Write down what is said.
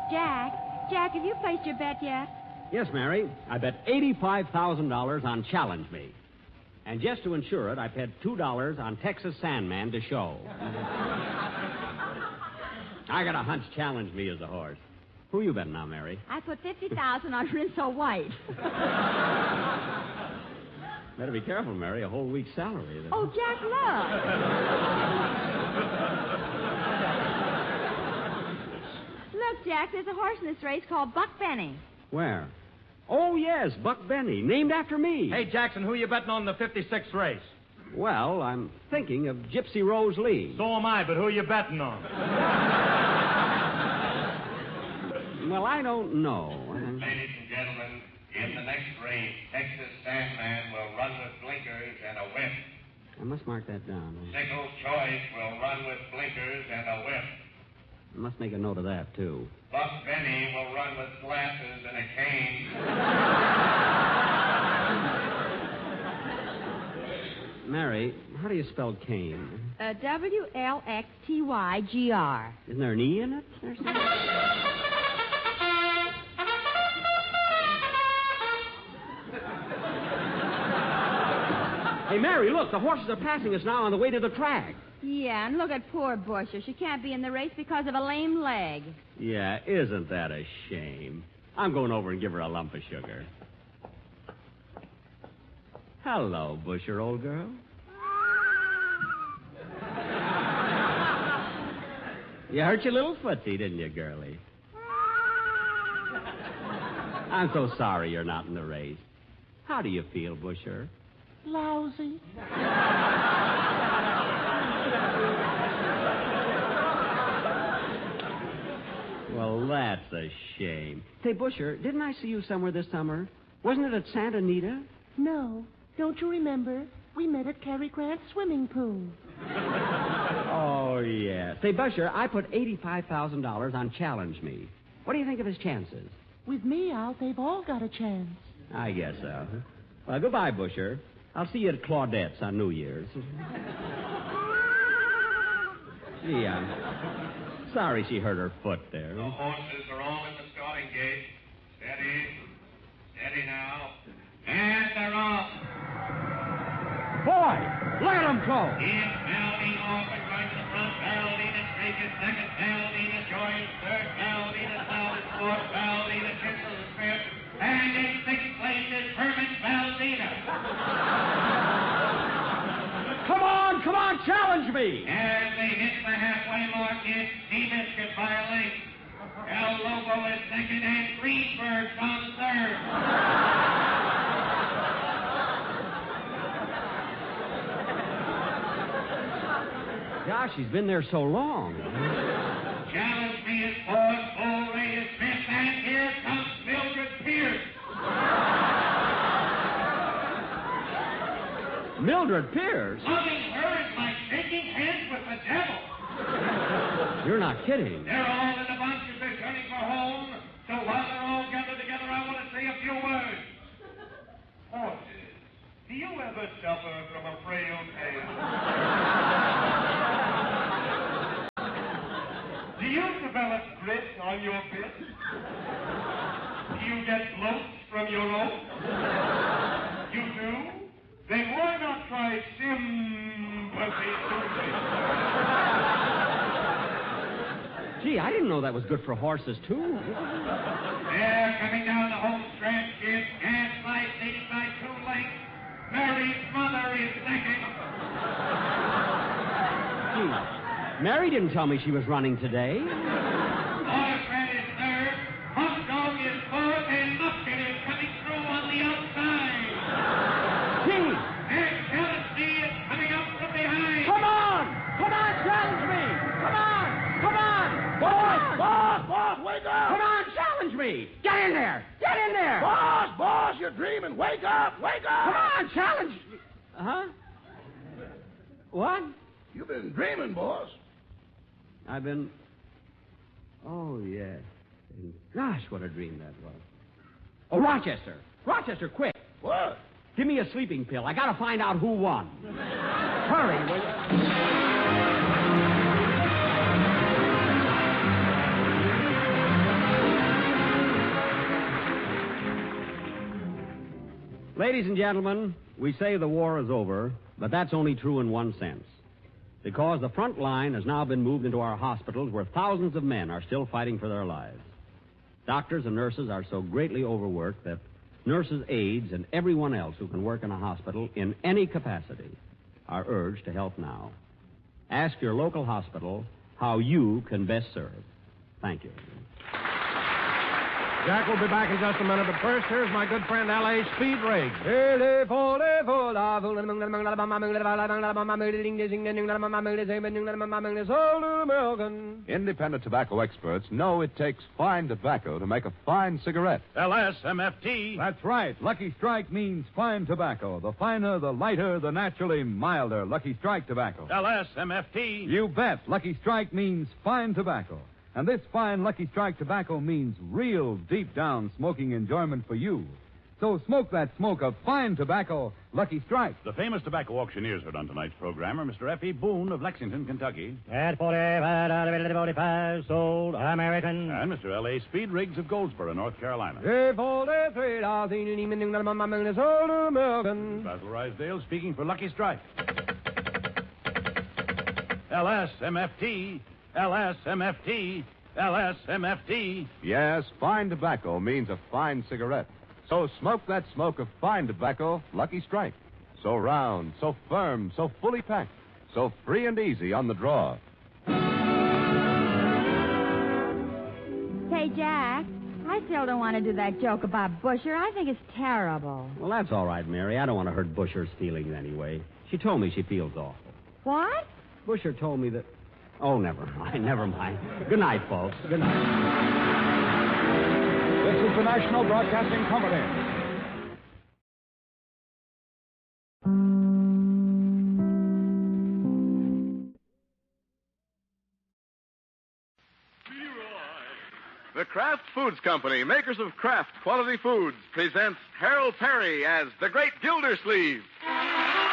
Jack. Jack, have you placed your bet yet? Yes, Mary. I bet $85,000 on Challenge Me. And just to insure it, I bet $2 on Texas Sandman to show. I got a hunch Challenge Me is a horse. Who you betting on, Mary? I put $50,000 on Rinso White. Better be careful, Mary. A whole week's salary. Oh, Jack, look. Look, Jack, there's a horse in this race called Buck Benny. Where? Oh, yes, Buck Benny, named after me. Hey, Jackson, who you betting on the 56th race? Well, I'm thinking of Gypsy Rose Lee. So am I, but who you betting on? Well, I don't know. Ladies and gentlemen, in the next race, Texas Sandman will run with blinkers and a whip. I must mark that down. Sickle Choice will run with blinkers and a whip. I must make a note of that, too. Buck Benny will run with glasses and a cane. Mary, how do you spell cane? WLXTYGR. Isn't there an E in it or something? Hey, Mary, look, the horses are passing us now on the way to the track. Yeah, and look at poor Busher. She can't be in the race because of a lame leg. Yeah, isn't that a shame? I'm going over and give her a lump of sugar. Hello, Busher, old girl. You hurt your little footsie, didn't you, girlie? I'm so sorry you're not in the race. How do you feel, Busher? Lousy. Well, that's a shame. Say, Busher, didn't I see you somewhere this summer? Wasn't it at Santa Anita? No. Don't you remember? We met at Cary Grant's swimming pool. Oh, yeah. Say, Busher, I put $85,000 on Challenge Me. What do you think of his chances? With me out, they've all got a chance. I guess so. Well, goodbye, Busher. I'll see you at Claudette's on New Year's. Gee, I'm sorry she hurt her foot there. The horses are all in the starting gate. Steady. Steady now. And they're off. Boy, look at them go. Here's Valdine off and going to the front. Valdine is taken second. Valdine is Joyce third. Valdine is Loud fourth. Valdine is Kinsel is fifth. And in sixth place is Herman Valdina. Come on, Challenge Me. As they hit the halfway mark, it's Seabiscuit by a length. El Lobo is second and Greenberg's on third. Gosh, he's been there so long. Challenge Me is fourth, Bull Ray is fifth, and here comes Mildred Pierce. Mildred Pierce? Loving her is like shaking hands with the devil. You're not kidding. They're all in the bunches, they're turning for home. So while they're all gathered together, I want to say a few words. Horses, do you ever suffer from a frail tail? Do you develop grit on your bit? Do you get bloats from your oats? You do? Then why not try sympathy soothing? Gee, I didn't know that was good for horses, too. They're coming down the home stretch. It's Gaslight leading by 2 lengths. Mary's mother is second. Gee, Mary didn't tell me she was running today. Autocrat is third. Hot Dog is fourth, and Musket is coming through on the outside. Gee, And Jealousy is coming up from behind. come on, Challenge Me. Come on. Boss, wake up! Come on, Challenge Me. Get in there. Boss, you're dreaming. Wake up! Come on, Challenge. Huh? What? You've been dreaming, boss. I've been... Oh, yes. And gosh, what a dream that was. Oh, Rochester, quick. What? Give me a sleeping pill. I gotta find out who won. Hurry, will you? Ladies and gentlemen, we say the war is over, but that's only true in one sense. Because the front line has now been moved into our hospitals where thousands of men are still fighting for their lives. Doctors and nurses are so greatly overworked that nurses, aides, and everyone else who can work in a hospital in any capacity are urged to help now. Ask your local hospital how you can best serve. Thank you. Jack will be back in just a minute, but first, here's my good friend L.A. Speed Riggs. Independent tobacco experts know it takes fine tobacco to make a fine cigarette. LSMFT. That's right. Lucky Strike means fine tobacco. The finer, the lighter, the naturally milder Lucky Strike tobacco. LSMFT. You bet. Lucky Strike means fine tobacco. And this fine Lucky Strike tobacco means real deep-down smoking enjoyment for you. So smoke that smoke of fine tobacco, Lucky Strike. The famous tobacco auctioneers heard on tonight's program are Mr. F.E. Boone of Lexington, Kentucky. At 45, sold American. And Mr. L.A. Speed Riggs of Goldsboro, North Carolina. Sold American. Basil Rysdale speaking for Lucky Strike. LSMFT. LSMFT. LSMFT. Yes, fine tobacco means a fine cigarette. So smoke that smoke of fine tobacco, Lucky Strike. So round, so firm, so fully packed, so free and easy on the draw. Hey, Jack, I still don't want to do that joke about Busher. I think it's terrible. Well, that's all right, Mary. I don't want to hurt Busher's feelings anyway. She told me she feels awful. What? Busher told me that... Oh, never mind, never mind. Good night, folks. Good night. This is the National Broadcasting Company. The Kraft Foods Company, makers of Kraft Quality Foods, presents Harold Perry as the Great Gildersleeve.